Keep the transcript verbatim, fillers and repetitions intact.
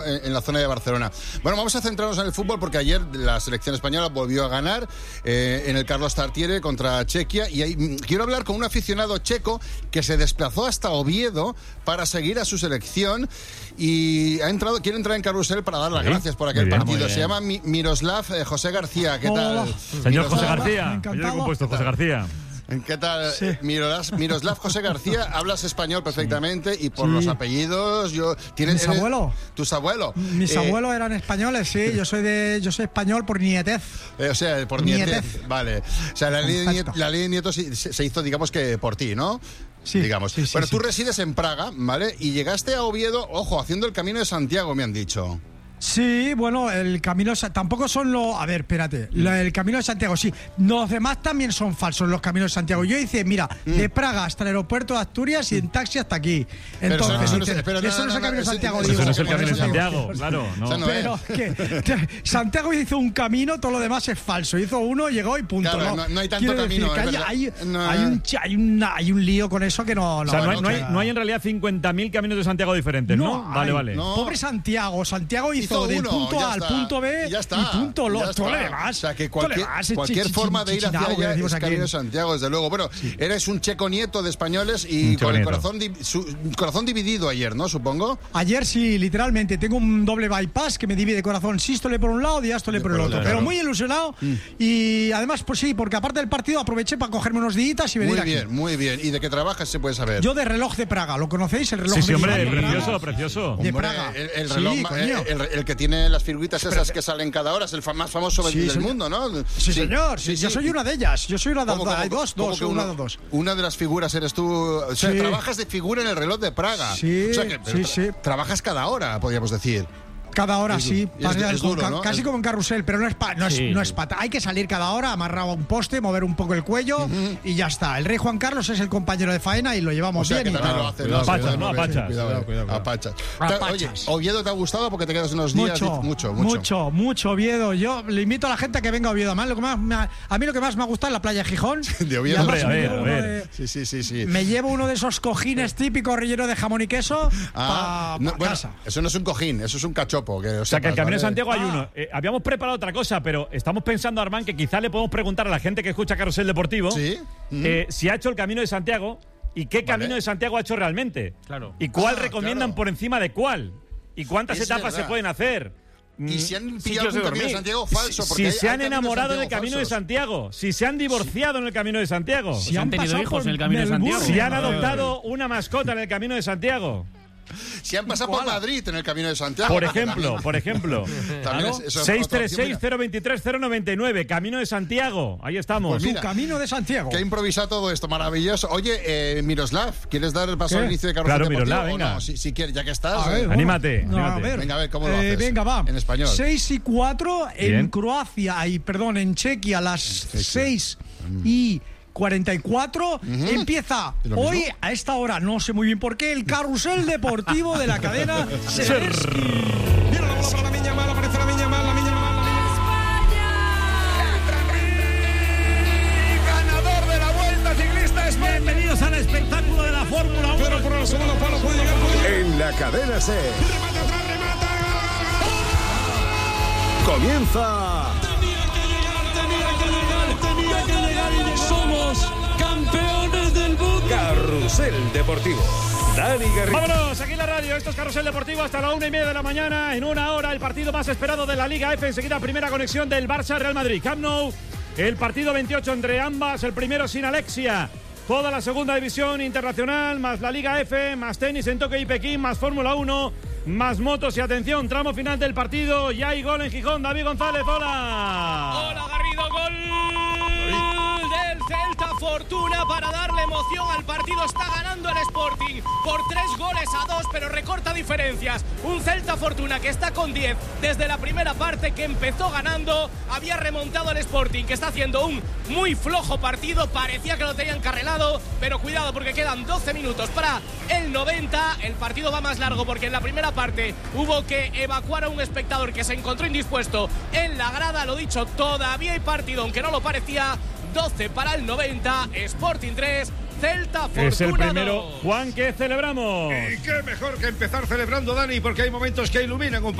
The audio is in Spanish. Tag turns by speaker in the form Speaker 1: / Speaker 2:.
Speaker 1: en, en la zona de Barcelona. Bueno, vamos a centrarnos en el fútbol porque ayer la selección española volvió a ganar eh, en el Carlos Tartiere contra Chequia y ahí, quiero hablar con un aficionado checo que se desplazó hasta Oviedo para seguir a su selección y ha entrado, quiere entrar en Carrusel para dar las
Speaker 2: ¿Sí?
Speaker 1: gracias por aquel
Speaker 2: Bien,
Speaker 1: partido. Se llama Mi- Miroslav eh, José García. ¿Qué
Speaker 3: Hola.
Speaker 1: tal?
Speaker 2: Señor
Speaker 1: Miroslav,
Speaker 2: José García.
Speaker 3: Me encantaba.
Speaker 2: Yo he compuesto José García.
Speaker 1: ¿Qué tal?
Speaker 3: Sí.
Speaker 1: Miroslav, Miroslav José García, hablas español perfectamente y por
Speaker 3: Sí.
Speaker 1: los apellidos, yo tienes
Speaker 3: ¿Mis
Speaker 1: eres-
Speaker 3: abuelos?
Speaker 1: tus abuelos.
Speaker 3: Mis
Speaker 1: Eh,
Speaker 3: abuelos eran españoles, sí. Yo soy de, yo soy español por nietez.
Speaker 1: eh, o sea, por
Speaker 3: Nietez.
Speaker 1: nietez, vale. O sea, la ley, de
Speaker 3: Perfecto.
Speaker 1: niet- la ley de nietos se, se hizo, digamos que por ti, ¿no?
Speaker 3: Sí,
Speaker 1: Digamos.
Speaker 3: sí, sí,
Speaker 1: bueno,
Speaker 3: sí.
Speaker 1: tú resides en Praga, ¿vale? Y llegaste a Oviedo, ojo, haciendo el Camino de Santiago, me han dicho.
Speaker 3: Sí, bueno, el camino... Tampoco son los... A ver, espérate. Lo- El camino de Santiago, sí. Los demás también son falsos, los caminos de Santiago. Yo hice, mira, de Praga hasta el aeropuerto de Asturias y en taxi hasta aquí.
Speaker 1: Pero eso-
Speaker 3: Entonces,
Speaker 1: eso no es-
Speaker 3: dices,
Speaker 1: pero no,
Speaker 3: eso no
Speaker 1: no,
Speaker 3: es el
Speaker 1: no,
Speaker 3: camino de
Speaker 1: ese-
Speaker 3: Santiago,
Speaker 1: ese
Speaker 3: digo.
Speaker 2: Eso no es el
Speaker 3: por
Speaker 2: Camino de
Speaker 3: eso digo.
Speaker 2: Santiago, claro.
Speaker 1: Esa
Speaker 2: No.
Speaker 1: no
Speaker 3: Pero
Speaker 1: es.
Speaker 3: que te- Santiago hizo un camino, todo lo demás es falso. Hizo uno, llegó y punto.
Speaker 1: Claro,
Speaker 3: no,
Speaker 1: no- no hay tanto
Speaker 3: Quiero decir
Speaker 1: camino,
Speaker 3: que
Speaker 1: es
Speaker 3: hay,
Speaker 1: verdad.
Speaker 3: hay,
Speaker 1: No.
Speaker 3: hay un, ch- hay, una- hay un lío con eso que no... no
Speaker 2: O sea, no hay,
Speaker 3: no
Speaker 2: no hay-
Speaker 3: queda.
Speaker 2: no hay en realidad cincuenta mil caminos de Santiago diferentes, ¿no?
Speaker 3: No,
Speaker 2: vale,
Speaker 3: hay.
Speaker 2: vale.
Speaker 1: No.
Speaker 3: Pobre Santiago. Santiago hizo,
Speaker 1: Hizo
Speaker 3: del
Speaker 1: uno,
Speaker 3: punto
Speaker 1: ya
Speaker 3: A al
Speaker 1: está.
Speaker 3: punto B
Speaker 1: Y ya está,
Speaker 3: y punto lo,
Speaker 1: ya
Speaker 3: todo lo
Speaker 1: está.
Speaker 3: demás.
Speaker 1: O sea, que
Speaker 3: todo lo
Speaker 1: cualquier,
Speaker 3: demás es
Speaker 1: cualquier
Speaker 3: chi- chi-
Speaker 1: forma de ir hacia
Speaker 3: chichinabo, que
Speaker 1: allá
Speaker 3: decimos
Speaker 1: es
Speaker 3: aquí.
Speaker 1: Camino de Santiago, desde luego. Bueno, eres un checo nieto de españoles y
Speaker 2: Un checo
Speaker 1: con el
Speaker 2: nieto.
Speaker 1: corazón, di- su- corazón dividido ayer, ¿no? Supongo.
Speaker 3: Ayer sí, literalmente, tengo un doble bypass que me divide corazón sístole por un lado, diástole por el
Speaker 1: Por el
Speaker 3: otro.
Speaker 1: otro,
Speaker 3: Pero
Speaker 1: claro.
Speaker 3: muy ilusionado y además, pues sí, porque aparte del partido aproveché para cogerme unos días y venir
Speaker 1: Muy
Speaker 3: aquí.
Speaker 1: bien, muy bien. ¿Y de qué trabajas se puede saber?
Speaker 3: Yo de reloj de Praga, ¿lo conocéis? El reloj
Speaker 2: Sí, sí,
Speaker 3: de
Speaker 2: hombre,
Speaker 3: Praga.
Speaker 2: precioso, precioso.
Speaker 3: De
Speaker 1: Hombre,
Speaker 3: Praga.
Speaker 1: El, el
Speaker 3: Sí,
Speaker 1: reloj, ma-
Speaker 3: coño.
Speaker 1: el, el- el que tiene las figuritas esas que salen cada hora, es el fa- más famoso
Speaker 3: Sí,
Speaker 1: del
Speaker 3: señor.
Speaker 1: mundo, ¿no?
Speaker 3: Sí, señor, sí, yo soy una de ellas. Yo soy una de
Speaker 1: ¿Cómo,
Speaker 3: las
Speaker 1: cómo,
Speaker 3: hay dos,
Speaker 1: cómo
Speaker 3: dos,
Speaker 1: que
Speaker 3: una
Speaker 1: uno-
Speaker 3: de dos.
Speaker 1: Una de las figuras eres tú. O sea,
Speaker 3: Sí.
Speaker 1: trabajas de figura en el reloj de Praga.
Speaker 3: Sí,
Speaker 1: o sea que, pero
Speaker 3: sí,
Speaker 1: tra-
Speaker 3: sí.
Speaker 1: Trabajas cada hora, podríamos decir.
Speaker 3: Cada hora
Speaker 1: Es
Speaker 3: sí,
Speaker 1: du- es-
Speaker 3: Pasa-
Speaker 1: es
Speaker 3: con
Speaker 1: duro,
Speaker 3: ca-
Speaker 1: ¿no?
Speaker 3: casi
Speaker 1: Es-
Speaker 3: como en carrusel, pero no es pa- no es,
Speaker 2: Sí,
Speaker 3: no
Speaker 2: sí.
Speaker 3: es pata. Hay que salir cada hora, amarrado a un poste, mover un poco el cuello y ya está. El rey Juan Carlos es el compañero de faena y lo
Speaker 1: O
Speaker 3: llevamos
Speaker 1: sea, que
Speaker 3: bien. y
Speaker 1: también
Speaker 3: tal.
Speaker 1: lo hace.
Speaker 2: cuidado,
Speaker 1: ¿no?
Speaker 2: apachas, ¿no?
Speaker 1: Cuidado,
Speaker 2: Apachas.
Speaker 1: cuidado,
Speaker 4: Cuidado, cuidado, cuidado.
Speaker 1: apachas.
Speaker 3: Apachas.
Speaker 1: Oye, Oviedo te ha gustado porque te quedas unos días.
Speaker 3: Mucho,
Speaker 1: mucho, mucho.
Speaker 3: mucho, mucho Oviedo. Yo le invito a la gente a que venga a Oviedo. Además, lo que más me ha- a mí lo que más me ha gustado es la playa de Gijón.
Speaker 1: De Oviedo.
Speaker 3: Y además
Speaker 2: Hombre, a
Speaker 3: me
Speaker 2: ver,
Speaker 3: llevo
Speaker 2: a
Speaker 3: uno
Speaker 2: ver.
Speaker 3: de-
Speaker 1: Sí, sí, sí, sí.
Speaker 3: Me llevo uno de esos cojines típicos relleno de jamón y queso
Speaker 1: Ah,
Speaker 3: para
Speaker 1: no, bueno,
Speaker 3: casa.
Speaker 1: eso no es un cojín, eso es un cachopo. Que,
Speaker 2: O sea, que el
Speaker 1: sepas,
Speaker 2: Camino de
Speaker 1: ¿vale?
Speaker 2: Santiago hay
Speaker 3: Ah.
Speaker 2: uno. Eh, habíamos preparado otra cosa, pero estamos pensando, Armán, que quizá le podemos preguntar a la gente que escucha Carrusel Deportivo
Speaker 1: Sí.
Speaker 2: eh, si ha hecho el Camino de Santiago y qué Camino de Santiago ha hecho realmente.
Speaker 4: Claro.
Speaker 2: Y cuál
Speaker 1: Ah,
Speaker 2: recomiendan
Speaker 1: claro.
Speaker 2: por encima de cuál. Y cuántas
Speaker 1: Es
Speaker 2: etapas
Speaker 1: verdad.
Speaker 2: se pueden hacer.
Speaker 1: Y
Speaker 2: Mm,
Speaker 1: si han pillado
Speaker 2: sitios de
Speaker 1: algún Camino de
Speaker 2: dormir.
Speaker 1: Santiago falso.
Speaker 2: Si,
Speaker 1: porque
Speaker 2: si
Speaker 1: hay-
Speaker 2: se
Speaker 1: hay
Speaker 2: han
Speaker 1: Caminos de
Speaker 2: enamorado del
Speaker 1: Santiago
Speaker 2: Camino de
Speaker 1: falsos.
Speaker 2: Santiago, si se han divorciado en el Camino de Santiago,
Speaker 3: Si
Speaker 4: han tenido
Speaker 3: pasado
Speaker 4: hijos
Speaker 3: por
Speaker 4: en el Camino de
Speaker 3: Melbourne.
Speaker 4: Santiago.
Speaker 2: si han
Speaker 4: Ah,
Speaker 2: adoptado una mascota en el Camino de Santiago.
Speaker 1: Si han pasado por Madrid en el Camino de Santiago.
Speaker 2: Por
Speaker 1: porque
Speaker 2: ejemplo,
Speaker 1: también-
Speaker 2: por ejemplo.
Speaker 1: también es- eso es
Speaker 2: seis
Speaker 1: otra
Speaker 2: tres
Speaker 1: opción,
Speaker 2: seis,
Speaker 1: mira.
Speaker 2: cero dos tres, cero nueve nueve, Camino de Santiago. Ahí estamos.
Speaker 1: Pues
Speaker 3: Tu
Speaker 1: mira.
Speaker 3: camino de Santiago.
Speaker 1: Que ha improvisado todo esto, maravilloso. Oye, eh, Miroslav, ¿quieres dar el paso
Speaker 3: ¿Qué?
Speaker 1: al inicio de Carrusel
Speaker 2: Claro,
Speaker 1: Deportivo
Speaker 2: Miroslav,
Speaker 1: o
Speaker 2: venga.
Speaker 1: no? Si, si quieres, ya que estás.
Speaker 3: A ver,
Speaker 1: eh,
Speaker 3: bueno.
Speaker 2: Anímate,
Speaker 3: No, a
Speaker 2: anímate.
Speaker 3: ver.
Speaker 1: Venga, a ver, ¿cómo lo
Speaker 3: Eh,
Speaker 1: haces?
Speaker 3: venga, va.
Speaker 1: En español.
Speaker 3: seis y cuatro
Speaker 2: Bien.
Speaker 3: en Croacia, y perdón, en Chequia, las seis y cuarenta y cuatro. Empieza
Speaker 1: ¿Es lo mismo?
Speaker 3: hoy, a esta hora, no sé muy bien por qué, el carrusel deportivo de la cadena Sereski. Viene la bola para la Miña Mal, aparece la Miña Mal, la Miña Mal.
Speaker 4: Ganador de la Vuelta Ciclista España.
Speaker 5: Bienvenidos al espectáculo de la Fórmula uno.
Speaker 3: Pero por el segundo palo puede llegar, puede llegar.
Speaker 6: En la cadena C.
Speaker 4: Remata atrás, remata.
Speaker 6: Comienza
Speaker 5: Tenía que llegar, tenía que llegar, tenía que llegar y llegó. Somos campeones del mundo.
Speaker 6: Carrusel Deportivo. Dani Garrido.
Speaker 2: Vámonos, aquí en la radio, esto es Carrusel Deportivo hasta la una y media de la mañana. En una hora, el partido más esperado de la Liga F. Enseguida, primera conexión del Barça-Real Madrid. Camp Nou, el partido veintiocho entre ambas, el primero sin Alexia. Toda la segunda división internacional, más la Liga F, más tenis en Tokio y Pekín, más Fórmula uno, más motos y atención, tramo final del partido. Ya hay gol en Gijón. David González, hola.
Speaker 7: Hola Garrido, gol del Celta. Fortuna para darle emoción al partido. Está ganando el Sporting por tres goles a dos, pero recorta diferencias. Un Celta Fortuna que está con diez desde la primera parte, que empezó ganando. Había remontado el Sporting, que está haciendo un muy flojo partido. Parecía que lo tenía encarrilado, pero cuidado porque quedan doce minutos para el noventa. El partido va más largo porque en la primera parte hubo que evacuar a un espectador que se encontró indispuesto en la grada. Lo dicho, todavía hay partido, aunque no lo parecía. doce para el noventa, Sporting tres, Celta Fortuna
Speaker 2: Es el primero.
Speaker 7: dos.
Speaker 2: Juan, ¿qué celebramos?
Speaker 4: Y qué mejor que empezar celebrando, Dani, porque hay momentos que iluminan un